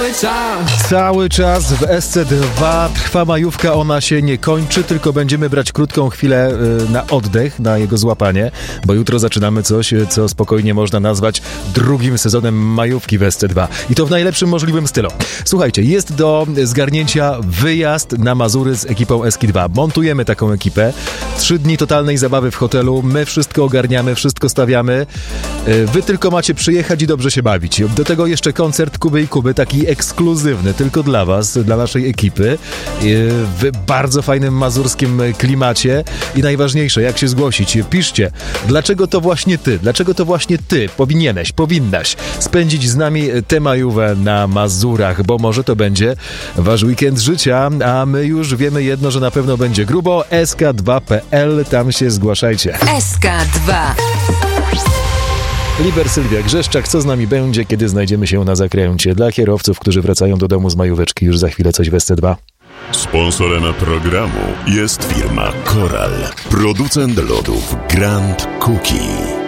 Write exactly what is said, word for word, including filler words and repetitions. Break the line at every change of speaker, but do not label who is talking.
cały czas.
Cały czas w S C dwa trwa majówka, ona się nie kończy, tylko będziemy brać krótką chwilę y, na oddech, na jego złapanie, bo jutro zaczynamy coś, co spokojnie można nazwać drugim sezonem majówki w S C dwa. I to w najlepszym możliwym stylu. Słuchajcie, jest do zgarnięcia wyjazd na Mazury z ekipą S K dwa. Montujemy taką ekipę. Trzy dni totalnej zabawy w hotelu. My wszystko ogarniamy, wszystko stawiamy. Y, wy tylko macie przyjechać i dobrze się bawić. Do tego jeszcze koncert Kuby i Kuby, taki ekskluzywny, tylko dla was, dla naszej ekipy, w bardzo fajnym mazurskim klimacie i najważniejsze, jak się zgłosić, piszcie, dlaczego to właśnie ty, dlaczego to właśnie ty powinieneś, powinnaś spędzić z nami tę majówę na Mazurach, bo może to będzie wasz weekend życia, a my już wiemy jedno, że na pewno będzie grubo. S K dwa kropka P L, tam się zgłaszajcie.
S K dwa.
Liber Sylwia Grzeszczak, co z nami będzie, kiedy znajdziemy się na zakręcie? Dla kierowców, którzy wracają do domu z majóweczki, już za chwilę coś w S C dwa.
Sponsorem programu jest firma Koral, producent lodów Grand Cookie.